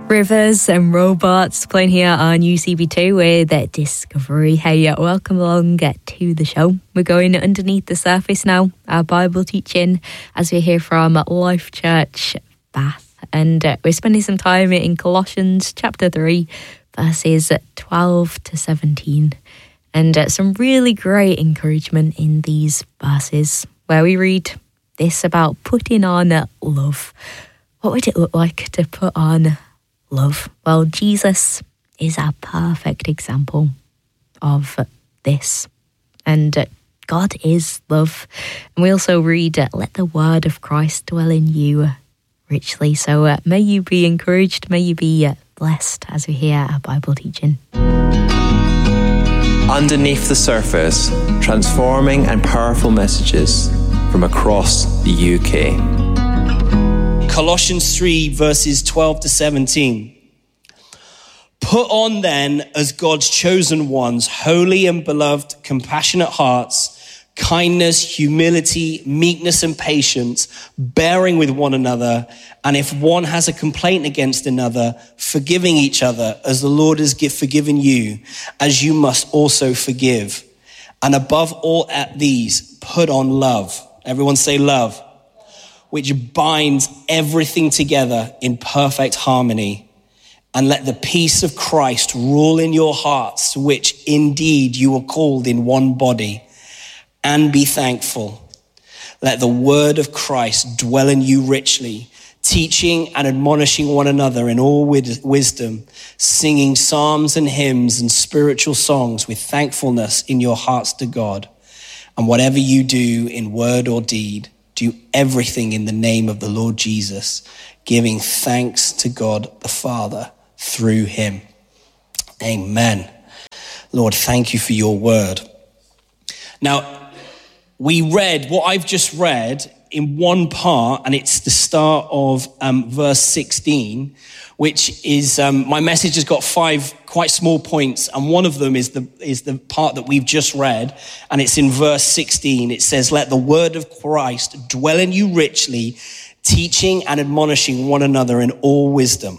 Rivers and Robots playing here on UCB2 with Discovery. Hey, welcome along to the show. We're going underneath the surface now, our Bible teaching, as we hear from Life Church Bath. And we're spending some time in Colossians chapter 3, verses 12 to 17. And some really great encouragement in these verses, where we read this about putting on love. What would it look like to put on love? Well, Jesus is our perfect example of this. And God is love. And we also read, let the word of Christ dwell in you richly. So may you be encouraged, may you be blessed as we hear our Bible teaching. Underneath the surface, transforming and powerful messages from across the UK. Colossians 3 verses 12 to 17. Put on then as God's chosen ones, holy and beloved, compassionate hearts, kindness, humility, meekness and patience, bearing with one another. And if one has a complaint against another, forgiving each other as the Lord has forgiven you, as you must also forgive. And above all at these, put on love. Everyone say love. Which binds everything together in perfect harmony. And let the peace of Christ rule in your hearts, to which indeed you are called in one body. And be thankful. Let the word of Christ dwell in you richly, teaching and admonishing one another in all wisdom, singing psalms and hymns and spiritual songs with thankfulness in your hearts to God. And whatever you do in word or deed, do everything in the name of the Lord Jesus, giving thanks to God the Father through him. Amen. Lord, thank you for your word. Now, we read what I've just read in one part, and it's the start of verse 16, which is, my message has got 5 quite small points, and one of them is the part that we've just read, and it's in verse 16. It says, let the word of Christ dwell in you richly, teaching and admonishing one another in all wisdom.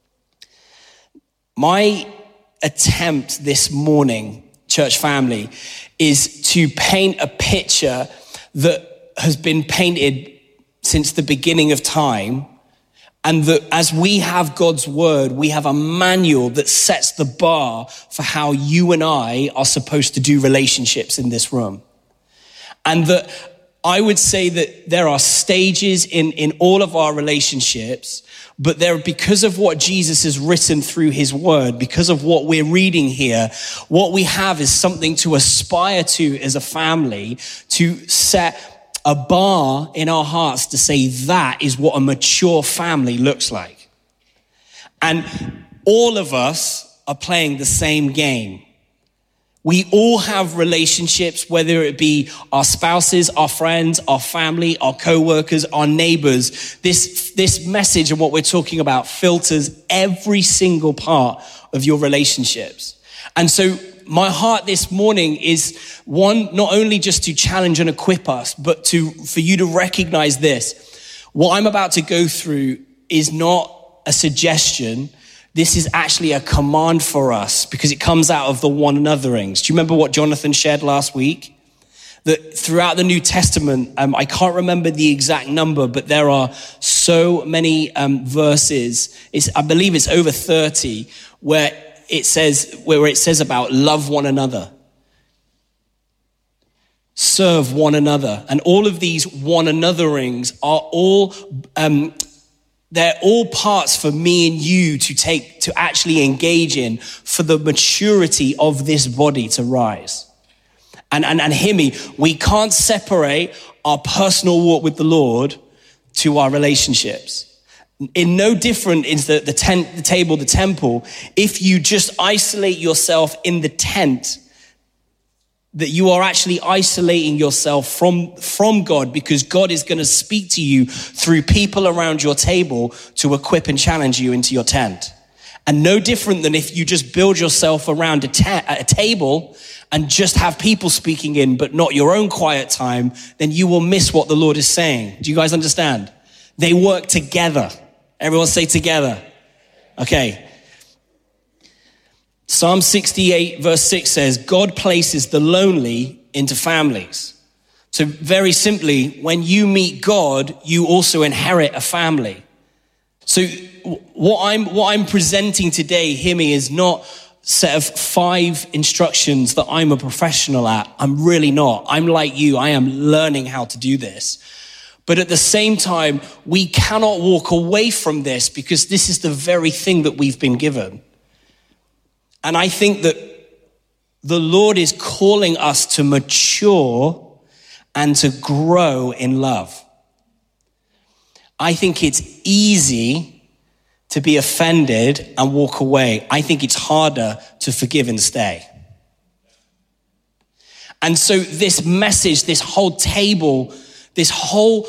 My attempt this morning, church family, is to paint a picture that has been painted since the beginning of time. And that as we have God's word, we have a manual that sets the bar for how you and I are supposed to do relationships in this room. And that I would say that there are stages in all of our relationships, but because of what Jesus has written through his word, because of what we're reading here, what we have is something to aspire to as a family, to set a bar in our hearts to say that is what a mature family looks like. And all of us are playing the same game. We all have relationships, whether it be our spouses, our friends, our family, our co-workers, our neighbors. This message and what we're talking about filters every single part of your relationships. And so my heart this morning is one, not only just to challenge and equip us, but for you to recognize this. What I'm about to go through is not a suggestion. This is actually a command for us because it comes out of the one anotherings. Do you remember what Jonathan shared last week? That throughout the New Testament, I can't remember the exact number, but there are so many verses. I believe it's over 30 where it says about love one another, serve one another. And all of these one anotherings are all, they're all parts for me and you to actually engage in for the maturity of this body to rise. And hear me, we can't separate our personal walk with the Lord to our relationships. In no different is the table, the temple. If you just isolate yourself in the tent, that you are actually isolating yourself from God, because God is going to speak to you through people around your table to equip and challenge you into your tent. And no different than if you just build yourself around a table and just have people speaking in, but not your own quiet time, then you will miss what the Lord is saying. Do you guys understand? They work together. Everyone say together. Okay. Psalm 68 verse 6 says, God places the lonely into families. So very simply, when you meet God, you also inherit a family. So what I'm presenting today, hear me, is not set of 5 instructions that I'm a professional at. I'm really not. I'm like you. I am learning how to do this. But at the same time, we cannot walk away from this because this is the very thing that we've been given. And I think that the Lord is calling us to mature and to grow in love. I think it's easy to be offended and walk away. I think it's harder to forgive and stay. And so this message, this whole table, this whole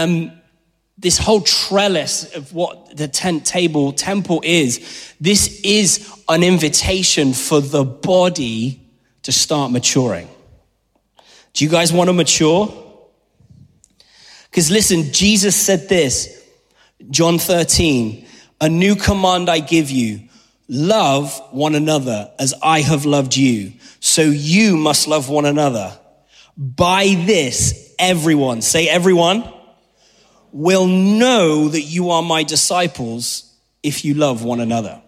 trellis of what the temple is, this is an invitation for the body to start maturing. Do you guys want to mature? Because listen, Jesus said this, John 13, a new command I give you, love one another as I have loved you. So you must love one another. By this, everyone, say everyone, will know that you are my disciples if you love one another.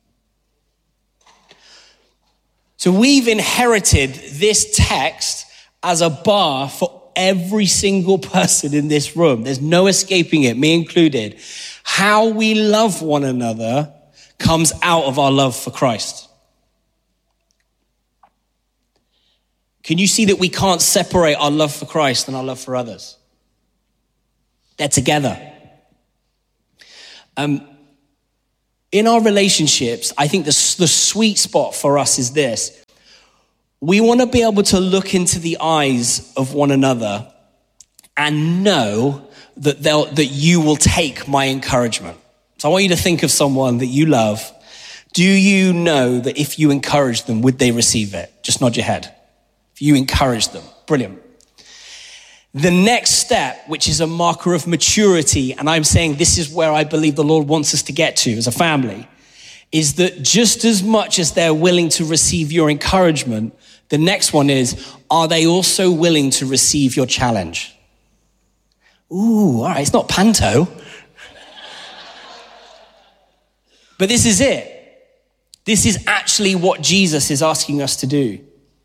So we've inherited this text as a bar for every single person in this room. There's no escaping it, me included. How we love one another comes out of our love for Christ. Can you see that we can't separate our love for Christ and our love for others? They're together. In our relationships, I think the sweet spot for us is this. We want to be able to look into the eyes of one another and know that you will take my encouragement. So I want you to think of someone that you love. Do you know that if you encourage them, would they receive it? Just nod your head. If you encourage them, brilliant. The next step, which is a marker of maturity, and I'm saying this is where I believe the Lord wants us to get to as a family, is that just as much as they're willing to receive your encouragement, the next one is, are they also willing to receive your challenge? Ooh, all right, it's not panto. But this is it. This is actually what Jesus is asking us to do.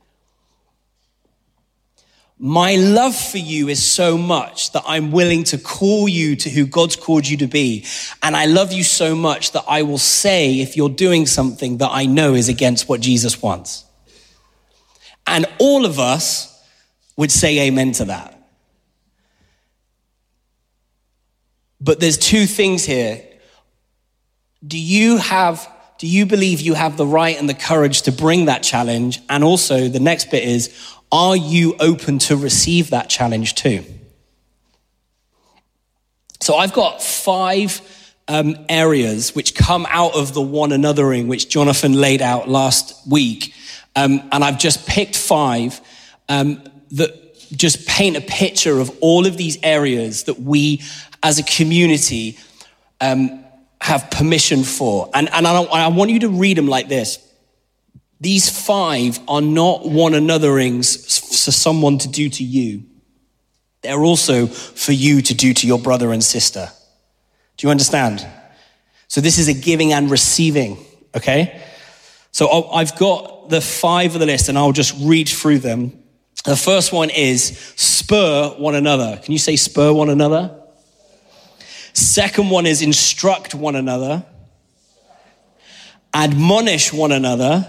My love for you is so much that I'm willing to call you to who God's called you to be. And I love you so much that I will say if you're doing something that I know is against what Jesus wants. And all of us would say amen to that. But there's 2 things here. Do you believe you have the right and the courage to bring that challenge? And also the next bit is, are you open to receive that challenge too? So I've got 5 areas which come out of the one anothering, which Jonathan laid out last week. And I've just picked 5 that just paint a picture of all of these areas that we as a community have permission for. And I want you to read them like this. These 5 are not one anotherings for someone to do to you. They're also for you to do to your brother and sister. Do you understand? So this is a giving and receiving, okay? So I've got the 5 of the list and I'll just read through them. The first one is spur one another. Can you say spur one another? Second one is instruct one another. Admonish one another.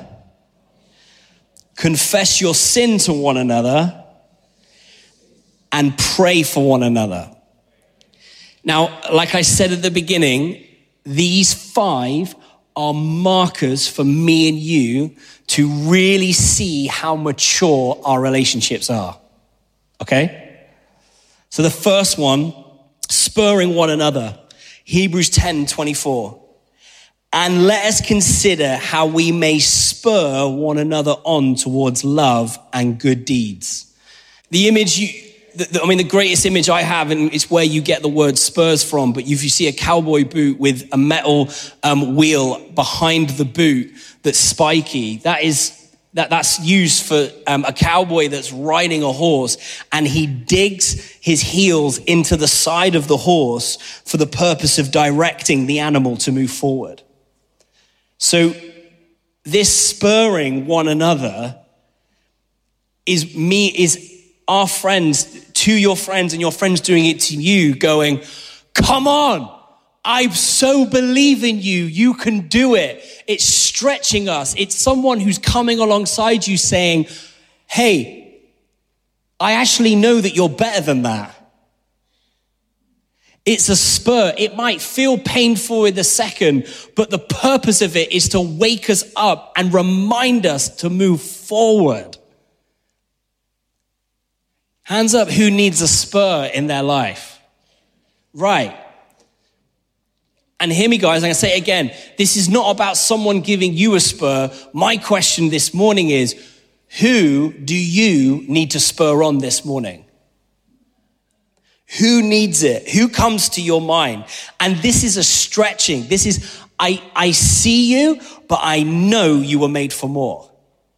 Confess your sin to one another. And pray for one another. Now, like I said at the beginning, these 5 are markers for me and you to really see how mature our relationships are. Okay? So the first one, spurring one another. Hebrews 10:24. And let us consider how we may spur one another on towards love and good deeds. The image the greatest image I have, and it's where you get the word Spurs from, but if you see a cowboy boot with a metal wheel behind the boot that's spiky, that's used for a cowboy that's riding a horse, and he digs his heels into the side of the horse for the purpose of directing the animal to move forward. So this spurring one another is our friends to your friends, and your friends doing it to you, going, come on, I so believe in you, you can do it. It's stretching us. It's someone who's coming alongside you saying, hey, I actually know that you're better than that. It's a spur. It might feel painful in the second, but the purpose of it is to wake us up and remind us to move forward. Hands up who needs a spur in their life. Right. And hear me, guys, I'm going to say it again. This is not about someone giving you a spur. My question this morning is, who do you need to spur on this morning? Who needs it? Who comes to your mind? And this is a stretching. This is, I see you, but I know you were made for more.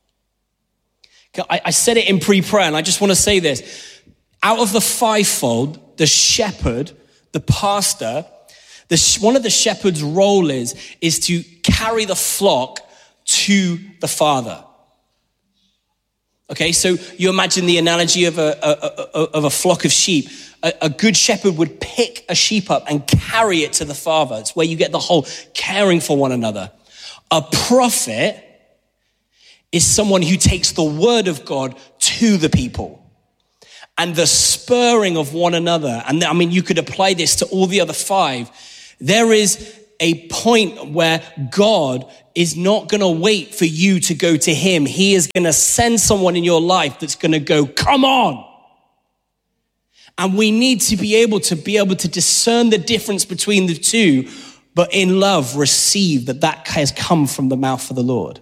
I said it in pre-prayer, and I just want to say this. Out of the fivefold, the shepherd, the pastor, one of the shepherd's role is to carry the flock to the Father. Okay, so you imagine the analogy of a flock of sheep. A good shepherd would pick a sheep up and carry it to the Father. It's where you get the whole caring for one another. A prophet is someone who takes the word of God to the people. And the spurring of one another. And I mean, you could apply this to all the other five. There is a point where God is not going to wait for you to go to him. He is going to send someone in your life that's going to go, come on. And we need to be able to discern the difference between the two, but in love receive that has come from the mouth of the Lord.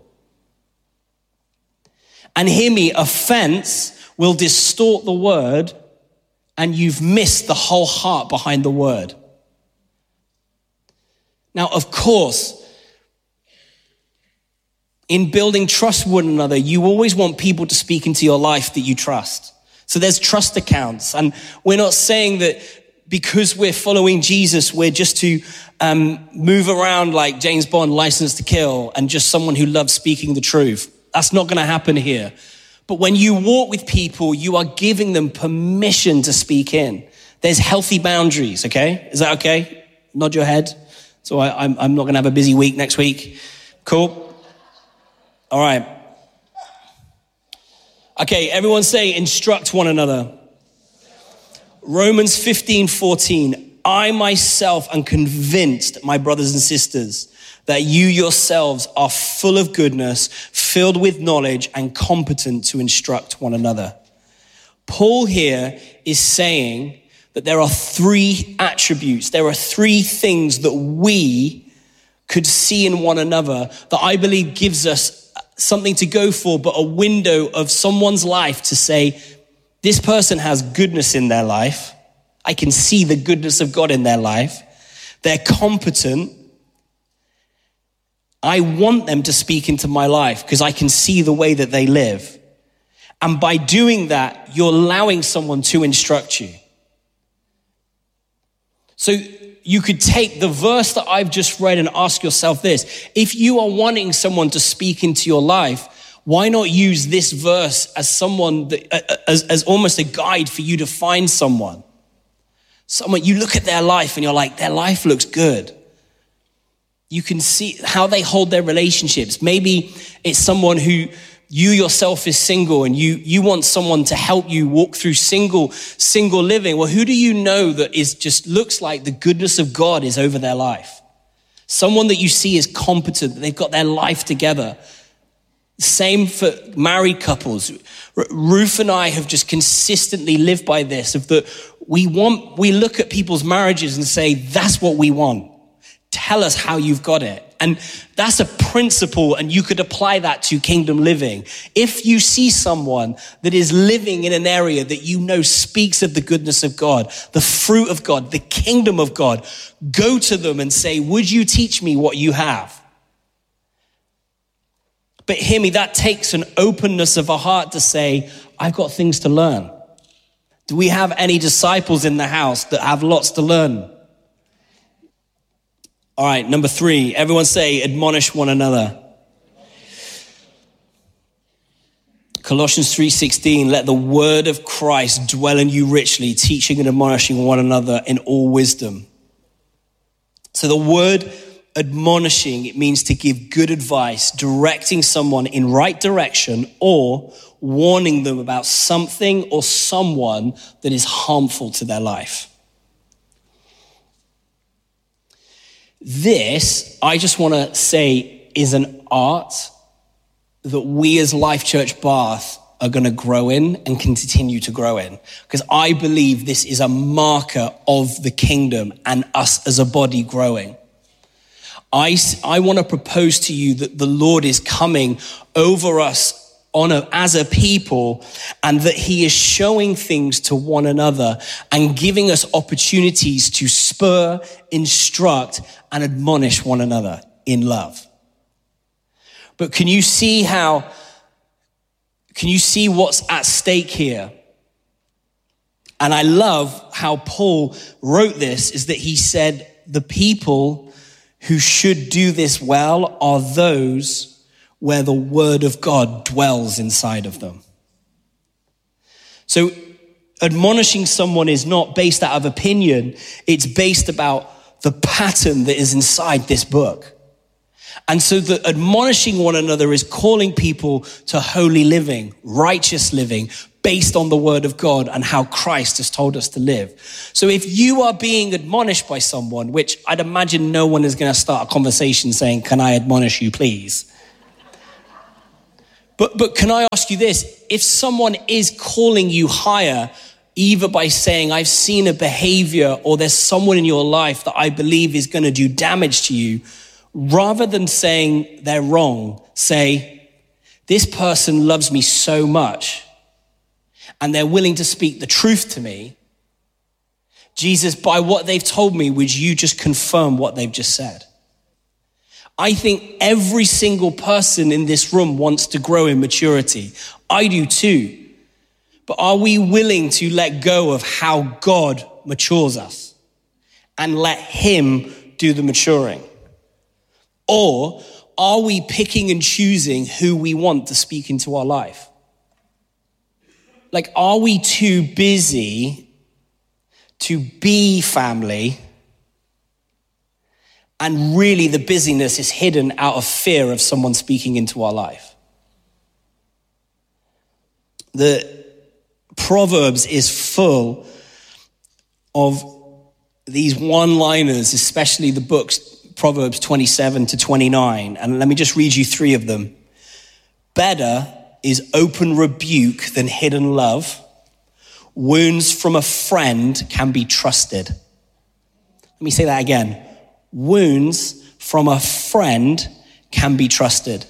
And hear me, offense will distort the word, and you've missed the whole heart behind the word. Now, of course, in building trust with one another, you always want people to speak into your life that you trust. So there's trust accounts. And we're not saying that because we're following Jesus, we're just to move around like James Bond, License to Kill, and just someone who loves speaking the truth. That's not going to happen here. But when you walk with people, you are giving them permission to speak in. There's healthy boundaries, okay? Is that okay? Nod your head. So I'm not going to have a busy week next week. Cool? All right. Okay, everyone say instruct one another. Romans 15:14. I myself am convinced, my brothers and sisters, that you yourselves are full of goodness, filled with knowledge, and competent to instruct one another. Paul here is saying that there are three attributes, there are three things that we could see in one another that I believe gives us something to go for, but a window of someone's life to say, this person has goodness in their life. I can see the goodness of God in their life. They're competent. I want them to speak into my life because I can see the way that they live. And by doing that, you're allowing someone to instruct you. So you could take the verse that I've just read and ask yourself this. If you are wanting someone to speak into your life, why not use this verse as someone that, as almost a guide for you to find someone? Someone, you look at their life and you're like, their life looks good. You can see how they hold their relationships. Maybe it's someone who you yourself is single and you want someone to help you walk through single living. Well, who do you know that just looks like the goodness of God is over their life? Someone that you see is competent, that they've got their life together. Same for married couples. Ruth and I have just consistently lived by this, of that we look at people's marriages and say, that's what we want. Tell us how you've got it. And that's a principle, and you could apply that to kingdom living. If you see someone that is living in an area that you know speaks of the goodness of God, the fruit of God, the kingdom of God, go to them and say, would you teach me what you have? But hear me, that takes an openness of a heart to say, I've got things to learn. Do we have any disciples in the house that have lots to learn? All right, number 3, everyone say, admonish one another. Colossians 3:16, let the word of Christ dwell in you richly, teaching and admonishing one another in all wisdom. So the word admonishing, it means to give good advice, directing someone in right direction, or warning them about something or someone that is harmful to their life. This, I just want to say, is an art that we as Life Church Bath are going to grow in and continue to grow in. Because I believe this is a marker of the kingdom and us as a body growing. I want to propose to you that the Lord is coming over us as a people, and that he is showing things to one another and giving us opportunities to spur, instruct, and admonish one another in love. But can you see what's at stake here? And I love how Paul wrote this, is that he said the people who should do this well are those where the word of God dwells inside of them. So admonishing someone is not based out of opinion. It's based about the pattern that is inside this book. And so the admonishing one another is calling people to holy living, righteous living, based on the word of God and how Christ has told us to live. So if you are being admonished by someone, which I'd imagine no one is going to start a conversation saying, can I admonish you, please? But can I ask you this? If someone is calling you higher, either by saying, I've seen a behavior, or there's someone in your life that I believe is going to do damage to you, rather than saying they're wrong, say, this person loves me so much, and they're willing to speak the truth to me. Jesus, by what they've told me, would you just confirm what they've just said? I think every single person in this room wants to grow in maturity. I do too. But are we willing to let go of how God matures us and let him do the maturing? Or are we picking and choosing who we want to speak into our life? Like, are we too busy to be family? And really the busyness is hidden out of fear of someone speaking into our life. The Proverbs is full of these one-liners, especially the books, Proverbs 27 to 29. And let me just read you 3 of them. Better is open rebuke than hidden love. Wounds from a friend can be trusted. Let me say that again. Wounds from a friend can be trusted.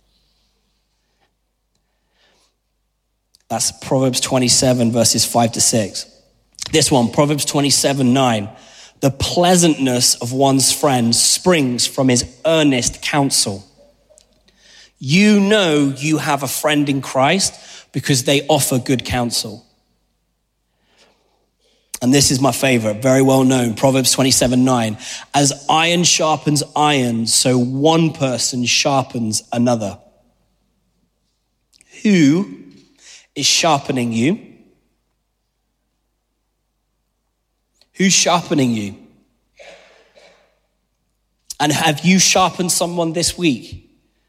That's Proverbs 27, verses 5 to 6. This one, Proverbs 27, 9. The pleasantness of one's friend springs from his earnest counsel. You know you have a friend in Christ because they offer good counsel. And this is my favorite, very well known, Proverbs 27:9. As iron sharpens iron, so one person sharpens another. Who is sharpening you? Who's sharpening you? And have you sharpened someone this week?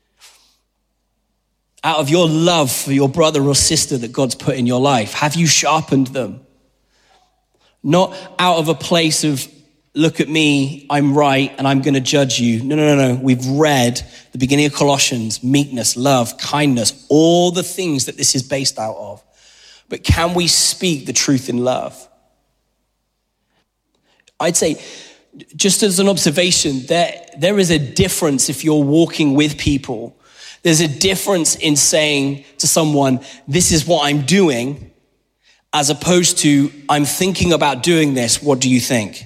Out of your love for your brother or sister that God's put in your life, have you sharpened them? Not out of a place of, look at me, I'm right, and I'm going to judge you. No. We've read the beginning of Colossians, meekness, love, kindness, all the things that this is based out of. But can we speak the truth in love? I'd say just as an observation, there is a difference if you're walking with people. There's a difference in saying to someone, this is what I'm doing, as opposed to, I'm thinking about doing this, what do you think?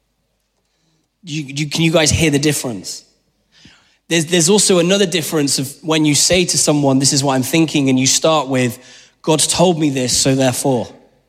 Can you guys hear the difference? There's also another difference of when you say to someone, this is what I'm thinking, and you start with, God's told me this, so therefore.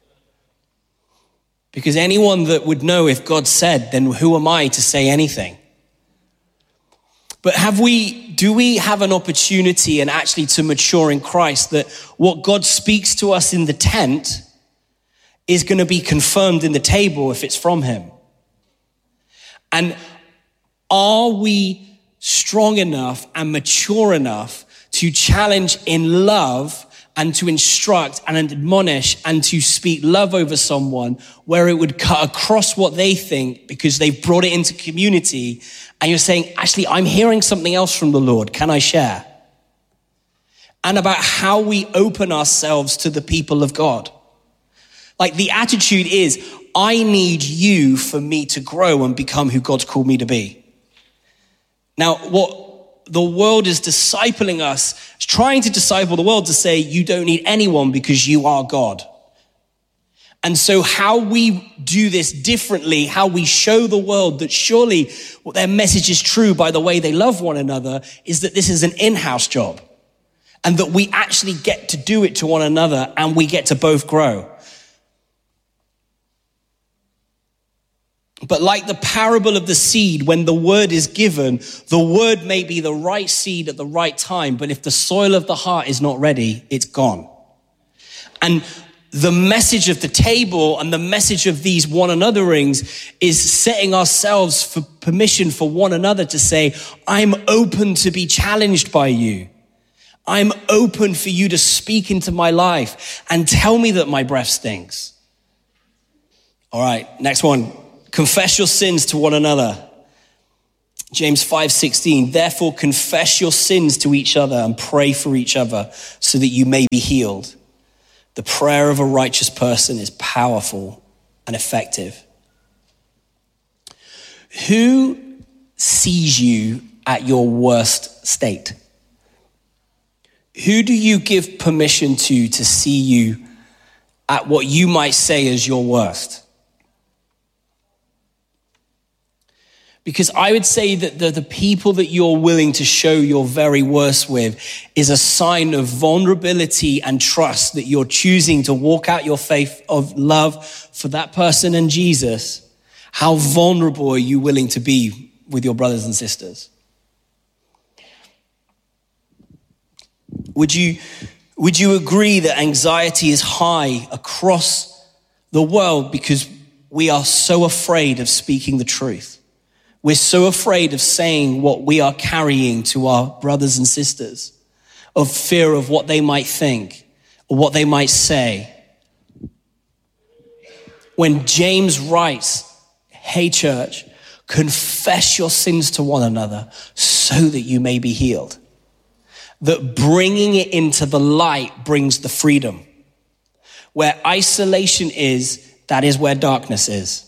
Because anyone that would know if God said, then who am I to say anything? But do we have an opportunity and actually to mature in Christ that what God speaks to us in the tent is going to be confirmed in the table if it's from him? And are we strong enough and mature enough to challenge in love and to instruct and admonish and to speak love over someone where it would cut across what they think because they've brought it into community, and you're saying, actually, I'm hearing something else from the Lord. Can I share? And about how we open ourselves to the people of God. Like the attitude is, I need you for me to grow and become who God's called me to be. Now, what the world is discipling us, is trying to disciple the world to say, you don't need anyone because you are God. And so how we do this differently, how we show the world that surely what their message is true by the way they love one another, is that this is an in-house job and that we actually get to do it to one another and we get to both grow. But like the parable of the seed, when the word is given, the word may be the right seed at the right time, but if the soil of the heart is not ready, it's gone. And the message of the table and the message of these one anotherings is setting ourselves for permission for one another to say, I'm open to be challenged by you. I'm open for you to speak into my life and tell me that my breath stinks. All right, next one. Confess your sins to one another. James 5:16, therefore confess your sins to each other and pray for each other so that you may be healed. The prayer of a righteous person is powerful and effective. Who sees you at your worst state? Who do you give permission to see you at what you might say is your worst? Because I would say that the people that you're willing to show your very worst with is a sign of vulnerability and trust that you're choosing to walk out your faith of love for that person and Jesus. How vulnerable are you willing to be with your brothers and sisters? Would you agree that anxiety is high across the world because we are so afraid of speaking the truth? We're so afraid of saying what we are carrying to our brothers and sisters, of fear of what they might think or what they might say. When James writes, hey church, confess your sins to one another so that you may be healed. That bringing it into the light brings the freedom. Where isolation is, that is where darkness is.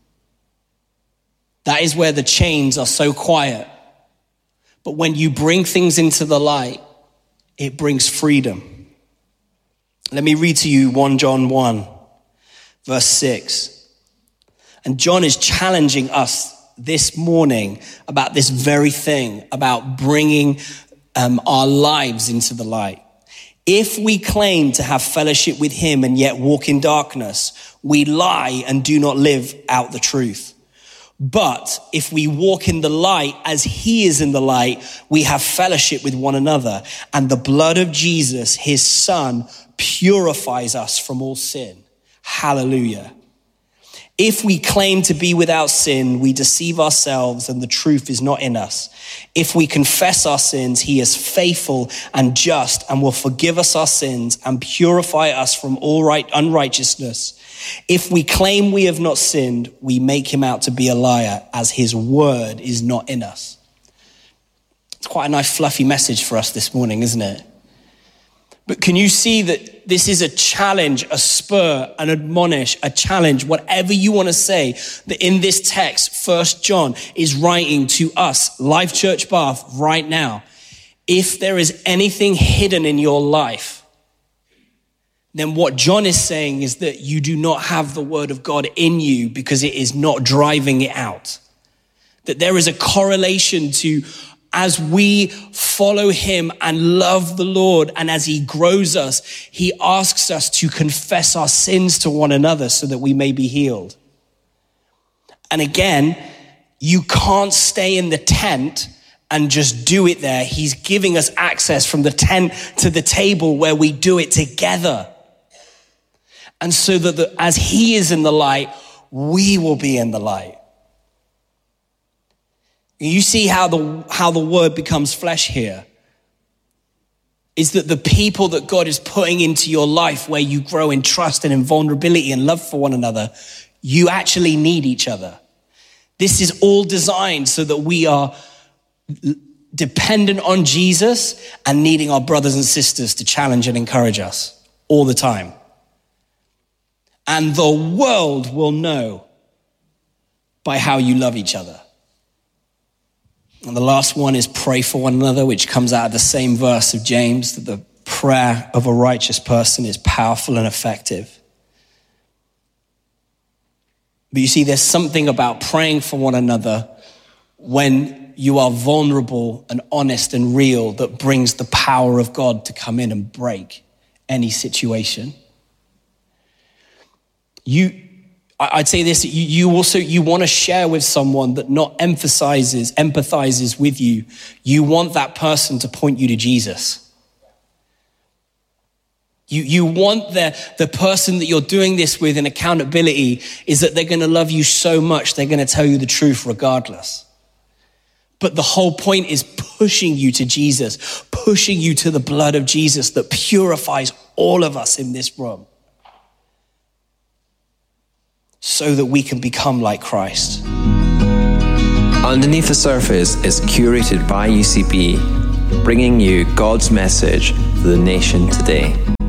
That is where the chains are so quiet. But when you bring things into the light, it brings freedom. Let me read to you 1 John 1, verse 6. And John is challenging us this morning about this very thing, about bringing our lives into the light. If we claim to have fellowship with him and yet walk in darkness, we lie and do not live out the truth. But if we walk in the light as he is in the light, we have fellowship with one another. And the blood of Jesus, his son, purifies us from all sin. Hallelujah. If we claim to be without sin, we deceive ourselves and the truth is not in us. If we confess our sins, he is faithful and just and will forgive us our sins and purify us from all unrighteousness. If we claim we have not sinned, we make him out to be a liar, as his word is not in us. It's quite a nice fluffy message for us this morning, isn't it? But can you see that this is a challenge, a spur, an admonish, a challenge, whatever you want to say, that in this text, 1 John is writing to us, Life Church Bath, right now. If there is anything hidden in your life, then what John is saying is that you do not have the word of God in you because it is not driving it out. That there is a correlation to, as we follow him and love the Lord, and as he grows us, he asks us to confess our sins to one another so that we may be healed. And again, you can't stay in the tent and just do it there. He's giving us access from the tent to the table where we do it together. And so that as he is in the light, we will be in the light. You see how the word becomes flesh here is that the people that God is putting into your life, where you grow in trust and in vulnerability and love for one another, you actually need each other. This is all designed so that we are dependent on Jesus and needing our brothers and sisters to challenge and encourage us all the time. And the world will know by how you love each other. And the last one is pray for one another, which comes out of the same verse of James, that the prayer of a righteous person is powerful and effective. But you see, there's something about praying for one another when you are vulnerable and honest and real that brings the power of God to come in and break any situation. I'd say this, you want to share with someone that not empathizes with you. You want that person to point you to Jesus. You want the person that you're doing this with in accountability is that they're going to love you so much, they're going to tell you the truth regardless. But the whole point is pushing you to Jesus, pushing you to the blood of Jesus that purifies all of us in this room, so that we can become like Christ. Underneath the Surface is curated by UCB, bringing you God's message to the nation today.